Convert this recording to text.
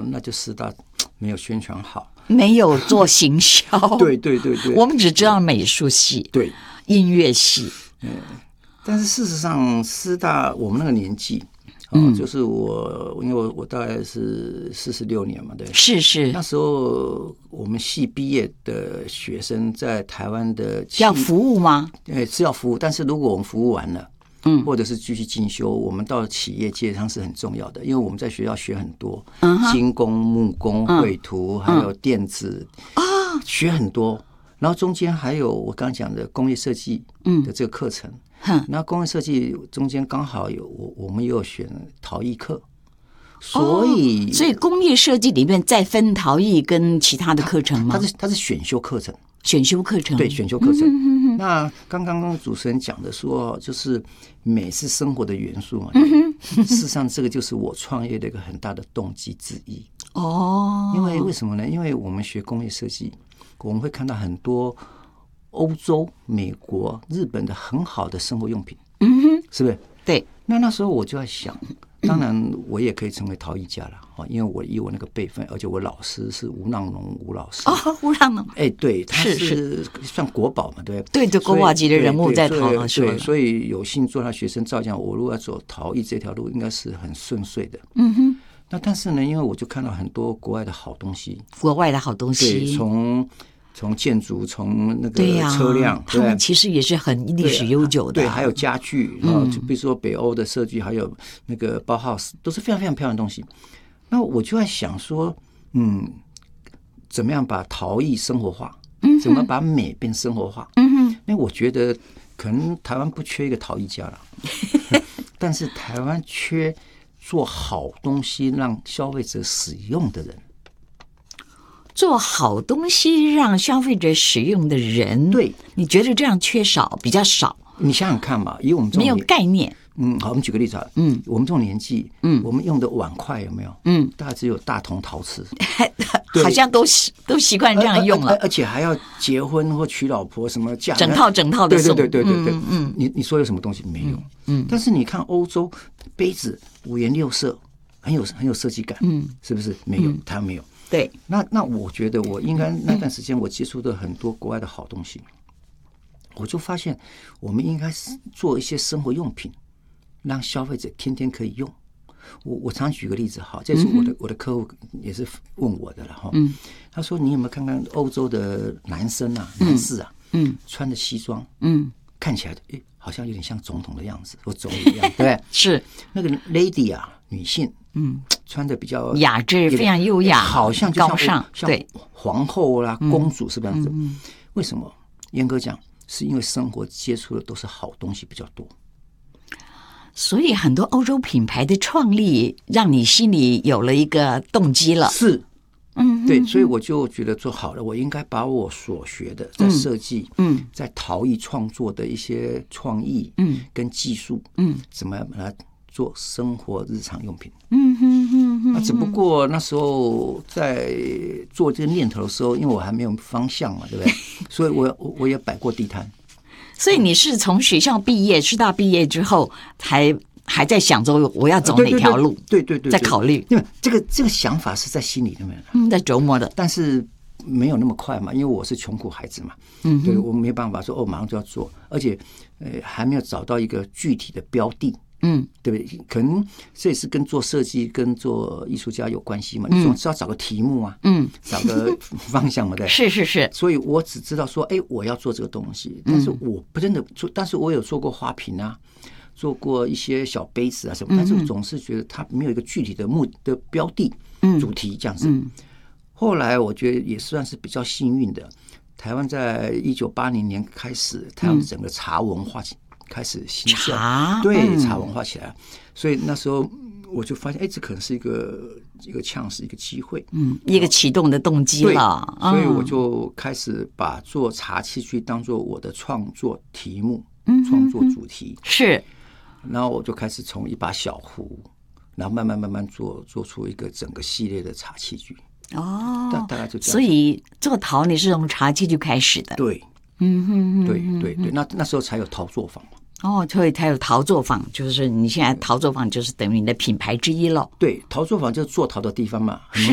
那就师大没有宣传好， 没有做行销。 对， 我们只知道美术系， 对， 音乐系。 但是事实上，师大我们那个年纪，就是因为我大概是46年嘛，对， 是。 那时候我们系毕业的学生在台湾的要服务吗？ 是要服务，但是如果我们服务完了，或者是继续进修，我们到企业界上是很重要的，因为我们在学校学很多，金工、木工、绘图，还有电子学很多。然后中间还有我刚刚讲的工业设计的这个课程，那工业设计中间刚好我们也有选陶艺课，所以工业设计里面再分陶艺跟其他的课程吗？ 它是选修课程， 对， 选修课程。那刚刚主持人讲的说，就是美是生活的元素嘛，事实上这个就是我创业的一个很大的动机之一。因为什么呢？因为我们学工业设计，我们会看到很多欧洲、美国、日本的很好的生活用品，是不是？ 对。 那时候我就在想，当然我也可以成为陶艺家了，因为我以我那个辈分，而且我老师是吴浪农吴老师。 吴浪农， 对，他是算国宝嘛，对不对？对，国宝级的人物在陶老师。 对，所以有幸做他学生，照讲我如果要走陶艺这条路，应该是很顺遂的。那但是呢，因为我就看到很多国外的好东西，对，从建筑，从那个车辆， 他们其实也是很历史悠久的。 对，还有家具，就比如说北欧的设计，还有那个包豪斯，都是非常非常漂亮的东西。那我就在想说，怎么样把陶艺生活化？怎么把美变生活化？因为我觉得可能台湾不缺一个陶艺家了，但是台湾缺做好东西让消费者使用的人。 做好东西让消费者使用的人， 对， 你觉得这样比较少？ 你想想看嘛，以我们这种没有概念。 好，我们举个例子啊，我们这种年纪，我们用的碗筷有没有？大概只有大同陶瓷， 好像都习惯这样用了， 而且还要结婚或娶老婆什么嫁， 整套的送。 对，你说有什么东西没有？但是你看欧洲杯子五颜六色，很有设计感，是不是？没有，台湾没有。 对， 那我觉得我应该那段时间我接触的很多国外的好东西，我就发现我们应该做一些生活用品，让消费者天天可以用。我常举个例子哈，这是我的客户也是问我的了哈。他说你有没有看看欧洲的男士啊，穿的西装，看起来好像有点像总统的样子，或总理一样，对不对？ 是那个 lady 啊，女性。穿的比较雅致，非常优雅， 好像就高尚， 对，皇后啦、公主是这样子。为什么？严格讲，是因为生活接触的都是好东西比较多， 所以很多欧洲品牌的创立，让你心里有了一个动机了。 是，对，所以我就觉得做好了，我应该把我所学的在设计，在陶艺创作的一些创意，跟技术，怎么来做生活日常用品。只不过那时候在做这个念头的时候，因为我还没有方向嘛，对不对？所以我也摆过地摊。 所以你是从学校毕业，师大毕业之后，还在想着我要走哪条路？ 对， 在考虑。 因为这个想法是在心里面在琢磨的， 但是没有那么快嘛，因为我是穷苦孩子嘛，对，我没办法说马上就要做，而且还没有找到一个具体的标的。对不对？可能这也是跟做设计、跟做艺术家有关系嘛。你总是要找个题目啊，找个方向嘛，对。 是。 所以我只知道说，我要做这个东西，但是我不真的做，但是我有做过花瓶啊，做过一些小杯子啊什么，但是我总是觉得它没有一个具体的标的、主题这样子。后来我觉得也算是比较幸运的，台湾在1980年开始，台湾整个茶文化开始兴盛，对，茶文化起来，所以那时候我就发现，这可能是一个chance，一个机会， 一个启动的动机了。 所以我就开始把做茶器具当做我的创作题目，创作主题是。 然后我就开始从一把小壶，然后慢慢做出一个整个系列的茶器具。大概就这样。所以做陶你是从茶器具开始的， 对。对，那时候才有陶作坊嘛。 所以才有陶作坊，就是你现在陶作坊就是等于你的品牌之一了。 对，陶作坊就是做陶的地方嘛，很